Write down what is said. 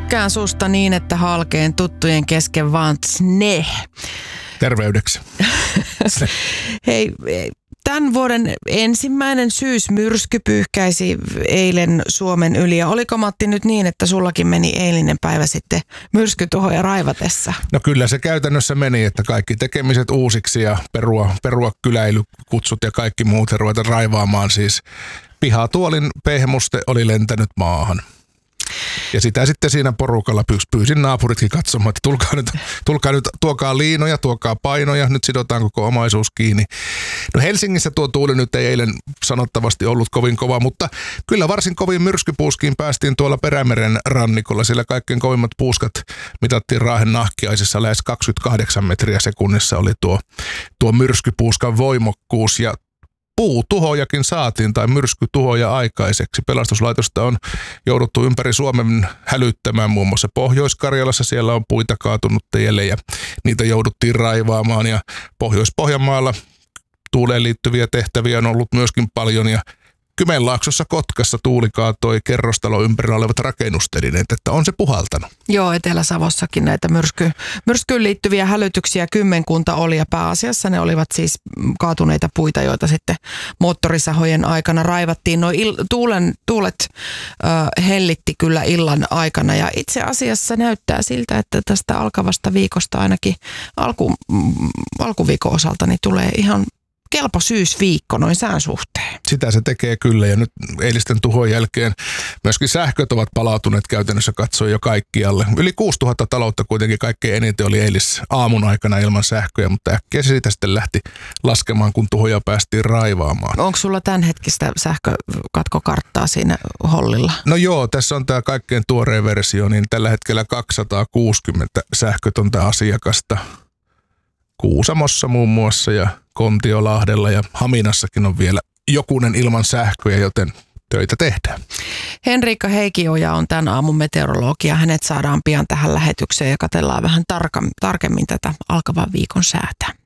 tykkään susta niin, että halkeen tuttujen kesken vaan ne. Terveydeksi. Hei, tämän vuoden ensimmäinen syysmyrsky pyyhkäisi eilen Suomen yli. Ja oliko, Matti, nyt niin, että sullakin meni eilinen päivä sitten myrskytuhoja raivatessa? No kyllä se käytännössä meni, että kaikki tekemiset uusiksi ja perua kyläilykutsut ja kaikki muut ja ruveta raivaamaan. Siis pihatuolin pehmuste oli lentänyt maahan. Ja sitä sitten siinä porukalla pyysin naapuritkin katsomaan, että tulkaa nyt, tuokaa liinoja, tuokaa painoja, nyt sidotaan koko omaisuus kiinni. No Helsingissä tuo tuuli nyt ei eilen sanottavasti ollut kovin kova, mutta kyllä varsin kovin myrskypuuskiin päästiin tuolla Perämeren rannikolla. Siellä kaikkein kovimmat puuskat mitattiin Raahen Nahkiaisissa, lähes 28 metriä sekunnissa oli tuo myrskypuuskan voimakkuus ja puutuhojakin saatiin tai myrskytuhoja aikaiseksi. Pelastuslaitosta on jouduttu ympäri Suomen hälyttämään, muun muassa Pohjois-Karjalassa. Siellä on puita kaatunut tielle ja niitä jouduttiin raivaamaan. Ja Pohjois-Pohjanmaalla tuuleen liittyviä tehtäviä on ollut myöskin paljon. Ja Kymenlaaksossa Kotkassa tuuli kaatoi kerrostalo ympärillä olevat rakennustelineet, että on se puhaltanut. Joo, Etelä-Savossakin näitä myrskyyn liittyviä hälytyksiä kymmenkunta oli ja pääasiassa ne olivat siis kaatuneita puita, joita sitten moottorisahojen aikana raivattiin. No tuulet hellitti kyllä illan aikana ja itse asiassa näyttää siltä, että tästä alkavasta viikosta ainakin alkuviikon osalta niin tulee ihan kelpo syysviikko noin sään suhteen. Sitä se tekee kyllä ja nyt eilisten tuhon jälkeen myöskin sähköt ovat palautuneet käytännössä katsoen jo kaikkialle. Yli 6000 taloutta kuitenkin kaikkein eniten oli eilis aamun aikana ilman sähköjä, mutta äkkiä se siitä sitten lähti laskemaan, kun tuhoja päästiin raivaamaan. Onko sulla tämänhetkistä sähkökatkokarttaa siinä hollilla? No joo, tässä on tämä kaikkein tuoreen versio, niin tällä hetkellä 260 sähkötöntä asiakasta. Kuusamossa muun muassa ja Kontiolahdella ja Haminassakin on vielä jokunen ilman sähköjä, joten töitä tehdään. Henriikka Heikioja on tämän aamun meteorologi ja hänet saadaan pian tähän lähetykseen ja katsellaan vähän tarkemmin tätä alkavan viikon säätä.